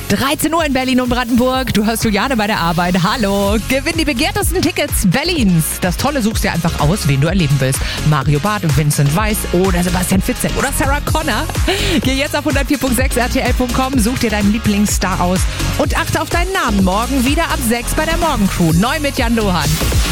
13 Uhr in Berlin und Brandenburg. Du hörst Juliane bei der Arbeit. Hallo. Gewinn die begehrtesten Tickets Berlins. Das Tolle, suchst dir einfach aus, wen du erleben willst. Mario Barth und Vincent Weiss oder Sebastian Fitzek oder Sarah Connor. Geh jetzt auf 104.6 rtl.com, such dir deinen Lieblingsstar aus und achte auf deinen Namen. Morgen wieder ab 6 bei der Morgencrew. Neu mit Jan Lohan.